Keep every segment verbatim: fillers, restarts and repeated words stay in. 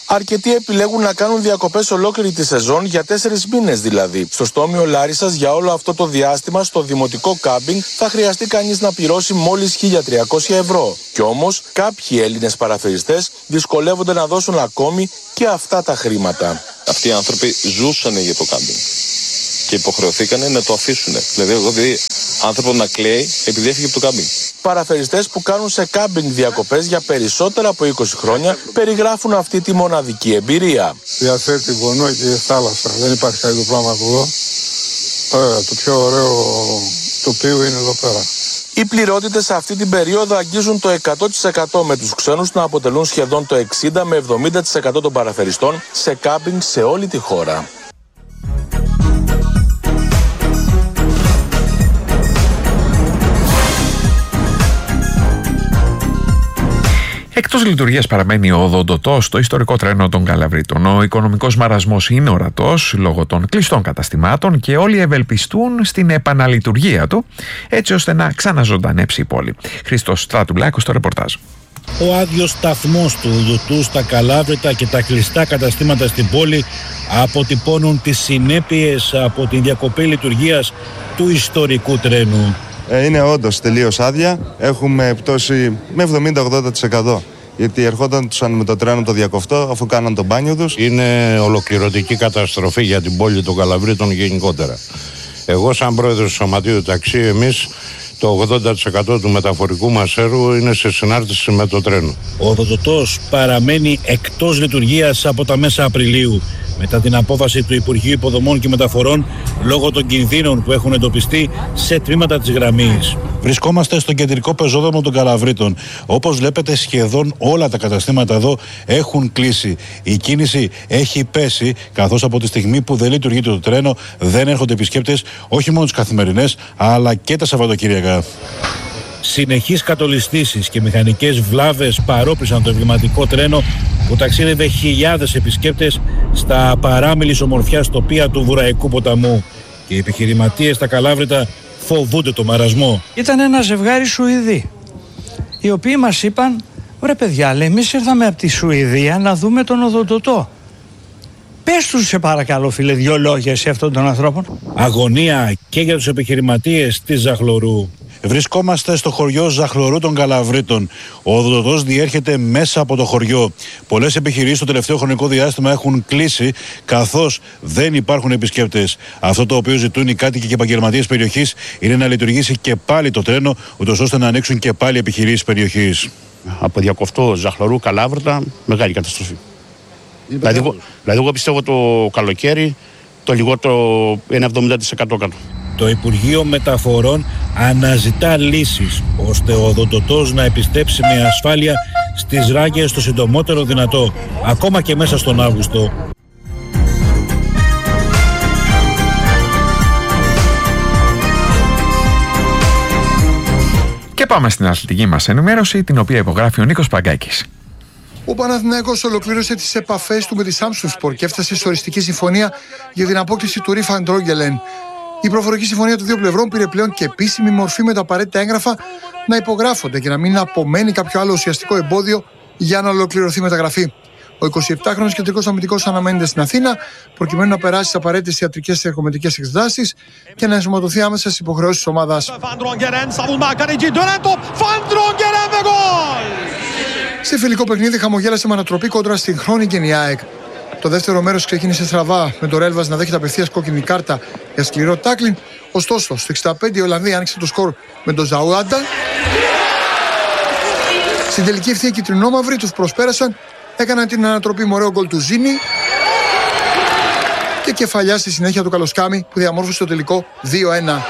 Αρκετοί επιλέγουν να κάνουν διακοπές ολόκληρη τη σεζόν, για τέσσερις μήνες δηλαδή. Στο στόμιο Λάρισσας, για όλο αυτό το διάστημα, στο δημοτικό κάμπινγκ, θα χρειαστεί κανείς να πληρώσει μόλις χίλια τριακόσια ευρώ. Κι όμως, κάποιοι Έλληνες παραφεριστές δυσκολεύονται να δώσουν ακόμη και αυτά τα χρήματα. Αυτοί οι άνθρωποι ζούσαν για το κάμπινγκ και υποχρεωθήκανε να το αφήσουν. Δηλαδή, εγώ δει άνθρωπο να κλαίει επειδή έφυγε από το κάμπινγκ. Παραφεριστές που κάνουν σε κάμπινγκ διακοπές για περισσότερα από είκοσι χρόνια περιγράφουν αυτή τη μοναδική εμπειρία. Διαθέτει βουνό και θάλασσα. Δεν υπάρχει κάτι πράγμα από εδώ. Ωραία, το πιο ωραίο τοπίο είναι εδώ πέρα. Οι πληρότητες σε αυτή την περίοδο αγγίζουν το εκατό τοις εκατό, με τους ξένους να αποτελούν σχεδόν το εξήντα με εβδομήντα τοις εκατό των παραφεριστών σε κάμπινγκ σε όλη τη χώρα. Εκτός λειτουργίας παραμένει ο οδοντοτός στο ιστορικό τρένο των Καλαβρίτων. Ο οικονομικός μαρασμός είναι ορατός λόγω των κλειστών καταστημάτων και όλοι ευελπιστούν στην επαναλειτουργία του, έτσι ώστε να ξαναζωντανέψει η πόλη. Χρήστος Στρατουλάκος στο ρεπορτάζ. Ο άδειος σταθμός του οδοντού στα Καλάβρητα και τα κλειστά καταστήματα στην πόλη αποτυπώνουν τις συνέπειες από την διακοπή λειτουργίας του ιστορικού τρένου. Είναι όντως τελείως άδεια. Έχουμε πτώση με εβδομήντα με ογδόντα τοις εκατό. Γιατί ερχόταν τους με το τρένο το διακοφτό αφού κάναν το μπάνιο τους. Είναι ολοκληρωτική καταστροφή για την πόλη των Καλαβρίτων γενικότερα. Εγώ σαν πρόεδρος του Σωματείου Ταξί, εμείς το ογδόντα τοις εκατό του μεταφορικού μας έργου είναι σε συνάρτηση με το τρένο. Ο οδοντοτός παραμένει εκτός λειτουργίας από τα μέσα Απριλίου, μετά την απόφαση του Υπουργείου Υποδομών και Μεταφορών λόγω των κινδύνων που έχουν εντοπιστεί σε τμήματα της γραμμής. Βρισκόμαστε στο κεντρικό πεζόδρομο των Καλαβρίτων. Όπως βλέπετε, σχεδόν όλα τα καταστήματα εδώ έχουν κλείσει. Η κίνηση έχει πέσει, καθώς από τη στιγμή που δεν λειτουργεί το τρένο δεν έρχονται επισκέπτες, όχι μόνο τις καθημερινές αλλά και τα Σαββατοκύριακα. Συνεχείς κατολιστήσεις και μηχανικές βλάβες παρόπλησαν το εμβληματικό τρένο που ταξίδευε χιλιάδες επισκέπτες στα παράμιλης ομορφιάς τοπία του Βουραϊκού ποταμού. Και οι επιχειρηματίες στα Καλάβρητα φοβούνται το μαρασμό. Ήταν ένα ζευγάρι Σουηδοί, οι οποίοι μας είπαν: «Βρε παιδιά, λέει, εμείς ήρθαμε από τη Σουηδία να δούμε τον οδοντοτό. Πες τους, σε παρακαλώ φίλε, δυο λόγια σε αυτόν τον ανθρώπων». Αγωνία και για τους επιχειρηματίες της Ζαχλωρού. Βρισκόμαστε στο χωριό Ζαχλωρού των Καλαβρίτων. Ο οδοντοτός διέρχεται μέσα από το χωριό. Πολλές επιχειρήσεις το τελευταίο χρονικό διάστημα έχουν κλείσει, καθώς δεν υπάρχουν επισκέπτες. Αυτό το οποίο ζητούν οι κάτοικοι και επαγγελματίες περιοχής είναι να λειτουργήσει και πάλι το τρένο, ούτως ώστε να ανοίξουν και πάλι επιχειρήσεις περιοχής. Από διακοφτό Ζαχλωρού Καλάβρητα, μεγάλη καταστροφή. Δηλαδή, δηλαδή, εγώ πιστεύω το καλοκαίρι το λιγότερο είναι εβδομήντα τοις εκατό κάτω. Το Υπουργείο Μεταφορών αναζητά λύσεις ώστε ο οδοντοτός να επιστρέψει με ασφάλεια στις ράγες το συντομότερο δυνατό, ακόμα και μέσα στον Αύγουστο. Και πάμε στην αθλητική μας ενημέρωση, την οποία υπογράφει ο Νίκος Παγκάκης. Ο Παναθηναϊκός ολοκλήρωσε τις επαφές του με τη Σάμσουνσπορ και έφτασε σε οριστική συμφωνία για την απόκτηση του Ρίφαν Ντρόγκελεν. Η προφορική συμφωνία των δύο πλευρών πήρε πλέον και επίσημη μορφή με τα απαραίτητα έγγραφα να υπογράφονται και να μην απομένει κάποιο άλλο ουσιαστικό εμπόδιο για να ολοκληρωθεί η μεταγραφή. Ο εικοσιεπτάχρονος κεντρικός αμυντικός αναμένεται στην Αθήνα προκειμένου να περάσει τις απαραίτητες ιατρικές και ερχομετρικές εξετάσεις και να ενσωματωθεί άμεσα στις υποχρεώσεις της ομάδας. Σε φιλικό παιχνίδι χαμογέλασε με ανατροπή κόντρα στην Χρόνικεν η ΑΕΚ. Το δεύτερο μέρος ξεκίνησε στραβά, με το Ρέλβας να δέχεται απευθείας κόκκινη κάρτα για σκληρό τάκλιν. Ωστόσο, στο εξήντα πέντε η Ολλανδία άνοιξε το σκορ με τον Ζαουάντα. Στην τελική ευθεία οι κυτρινόμαυροι τους προσπέρασαν, έκαναν την ανατροπή με ωραίο γκολ του Ζήνη και κεφαλιά στη συνέχεια του Καλοσκάμι που διαμόρφωσε το τελικό δύο ένα.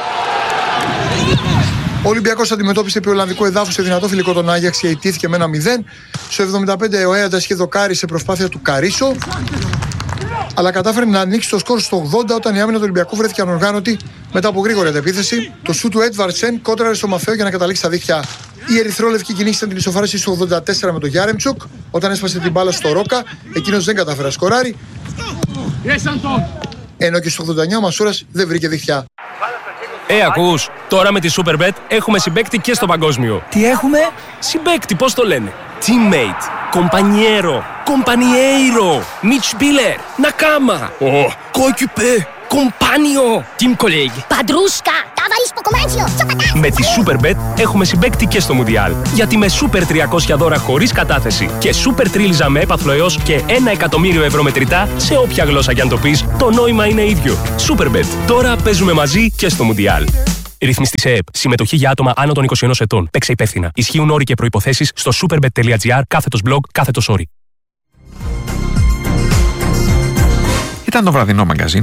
Ο Ολυμπιακός αντιμετώπισε επί Ολλανδικού εδάφους σε δυνατό φιλικό τον Άγιαξ και ιτήθηκε με ένα μηδέν. Στο εβδομήντα πέντε ο Έαντα είχε δοκάρει σε προσπάθεια του Καρίσο, αλλά κατάφερε να ανοίξει το σκορ στο ογδόντα όταν η άμυνα του Ολυμπιακού βρέθηκε ανοργάνωτη μετά από γρήγορη αντεπίθεση. Το σου του Έντβαρτσεν κόντραρε στο Μαφέο για να καταλήξει στα δίχτυα. Οι ερυθρόλευκοι κυνήγησαν την ισοφάρηση στο ογδόντα τέσσερα με τον Γιάρεμτσουκ όταν έσπασε την μπάλα στο Ρόκα. Εκείνος δεν κατάφερε να σκοράρει. Ενώ και στο ογδόντα εννιά ο Μασούρας δεν βρήκε δίχτυα. Ε, ακούς, τώρα με τη Superbet έχουμε συμπαίκτη και στο παγκόσμιο. Τι έχουμε? Συμπαίκτη, πώς το λένε? Teammate. compañero, compañeiro, Mitspieler, Nakama, oh, coéquipier, compagno, team colleague. Παντρούσκα, ταβαρίσκο κομμάτσιο, τσοκατά. Με τη Superbet έχουμε συμπαίκτη και στο Μουντιάλ. Γιατί με Super τριακόσια δώρα χωρίς κατάθεση και Super τρίλιζα με έπαθλο έως και ένα εκατομμύριο ευρώ μετρητά σε όποια γλώσσα κι αν το πεις, το νόημα είναι ίδιο. Superbet. Τώρα παίζουμε μαζί και στο Μουντιάλ. Ρυθμιστή σε ΕΕΠ. Συμμετοχή για άτομα άνω των είκοσι ένα ετών. Παίξε υπεύθυνα. Ισχύουν όροι και προϋποθέσεις στο superbet.gr κάθετος blog κάθετος όροι. Ήταν το βραδινό μαγκαζίνο.